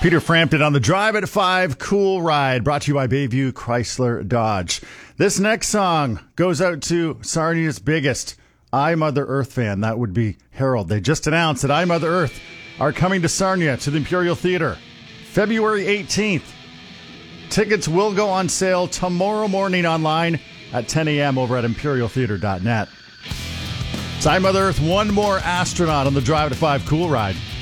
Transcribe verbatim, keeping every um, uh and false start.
Peter Frampton on the Drive at five Cool Ride, brought to you by Bayview Chrysler Dodge. This next song goes out to Sarnia's biggest I, Mother Earth fan. That would be Harold. They just announced that I, Mother Earth are coming to Sarnia to the Imperial Theater February eighteenth. Tickets will go on sale tomorrow morning online at ten a.m. over at imperial theater dot net. It's I, Mother Earth, one more astronaut on the Drive at five Cool Ride.